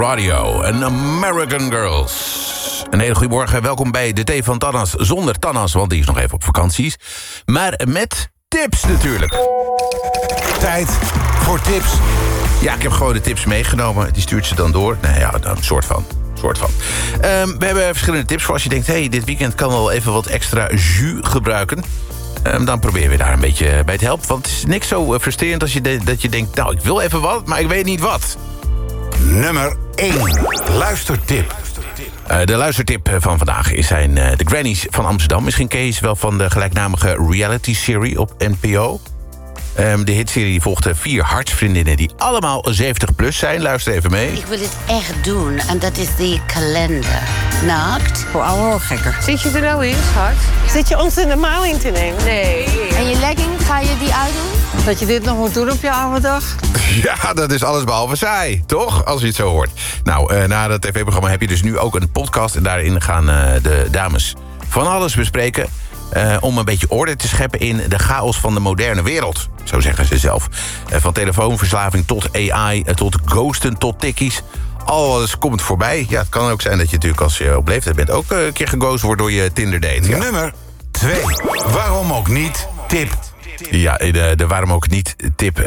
Radio en American Girls. Een hele goede morgen, welkom bij de thee van Tannas. Zonder Tannas, want die is nog even op vakanties. Maar met tips natuurlijk. Tijd voor tips. Ja, ik heb gewoon de tips meegenomen. Die stuurt ze dan door. Nou ja, een soort van. We hebben verschillende tips voor als je denkt... hey, dit weekend kan wel even wat extra jus gebruiken. Dan proberen we daar een beetje bij te helpen. Want het is niks zo frustrerend als dat je denkt... nou, ik wil even wat, maar ik weet niet wat. Nummer 1. Luistertip. De luistertip van vandaag zijn de Grannies van Amsterdam. Misschien ken je ze wel van de gelijknamige reality-serie op NPO. De hitserie volgt 4 hartsvriendinnen die allemaal 70+ zijn. Luister even mee. Ik wil het echt doen en dat is die kalender. Naakt. Voor alle gekker. Zit je er nou in, schat? Zit je ons in de maling te nemen? Nee. En je legging, ga je die uitdoen? Dat je dit nog moet doen op je oude dag? Ja, dat is alles behalve saai, toch? Als je het zo hoort. Nou, na dat tv-programma heb je dus nu ook een podcast... en daarin gaan de dames van alles bespreken... om een beetje orde te scheppen in de chaos van de moderne wereld. Zo zeggen ze zelf. Van telefoonverslaving tot AI, tot ghosten, tot tikkies. Alles komt voorbij. Ja, het kan ook zijn dat je natuurlijk als je op leeftijd bent... ook een keer geghost wordt door je Tinder-date. Ja. Nummer 2. Waarom ook niet? Tip. Ja, de waarom ook niet tip.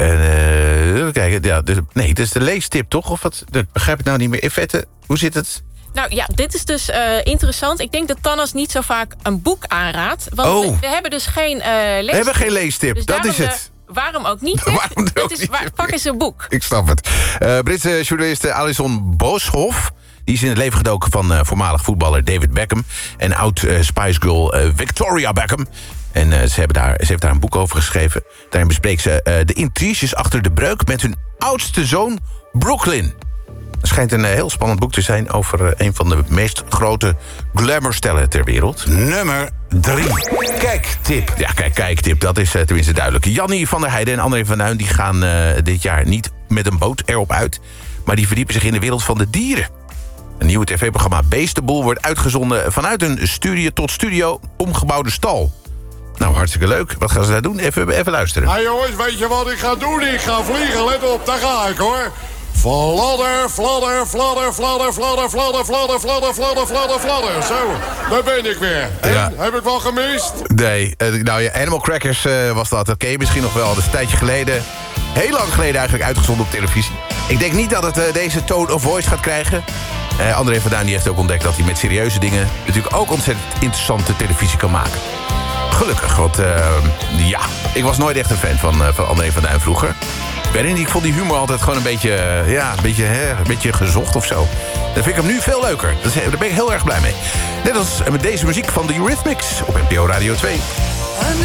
Even kijken. Ja, nee, dat is de leestip, toch? Of wat? Dat begrijp ik nou niet meer. Vette, hoe zit het? Nou ja, dit is dus interessant. Ik denk dat Tannas niet zo vaak een boek aanraadt. Want we hebben dus geen leestip. We hebben geen leestip, dus dat is het. Waarom ook niet? Pak eens een boek. Ik snap het. Britse journaliste Alison Boshoff... die is in het leven gedoken van voormalig voetballer David Beckham... en oud-Spice Girl Victoria Beckham. En ze heeft daar een boek over geschreven. Daarin bespreekt ze de intriges achter de breuk... met hun oudste zoon Brooklyn. Het schijnt een heel spannend boek te zijn... over een van de meest grote glamourstellen ter wereld. Nummer 3. Kijktip. Ja, kijktip, dat is tenminste duidelijk. Jannie van der Heijden en André van Duin... die gaan dit jaar niet met een boot erop uit... maar die verdiepen zich in de wereld van de dieren. Een nieuwe tv-programma Beestenboel wordt uitgezonden... vanuit een studie tot studio omgebouwde stal. Nou, hartstikke leuk. Wat gaan ze daar doen? Even luisteren. Hey jongens, weet je wat ik ga doen? Ik ga vliegen, let op, daar ga ik hoor. Fladder, fladder, fladder, fladder, fladder, fladder, fladder, fladder, fladder, fladder, fladder. Zo, daar ben ik weer. En, ja. Heb ik wel gemist? Nee, nou ja, Animal Crackers was dat. Dat ken je misschien nog wel. Dat is een tijdje geleden, heel lang geleden eigenlijk, uitgezonden op televisie. Ik denk niet dat het deze tone of voice gaat krijgen. André van Duin die heeft ook ontdekt dat hij met serieuze dingen... natuurlijk ook ontzettend interessante televisie kan maken. Gelukkig, want ja, ik was nooit echt een fan van André van Duin vroeger. Ik vond die humor altijd gewoon een beetje gezocht of zo. Dan vind ik hem nu veel leuker. Daar ben ik heel erg blij mee. Net als met deze muziek van The Eurythmics op NPO Radio 2.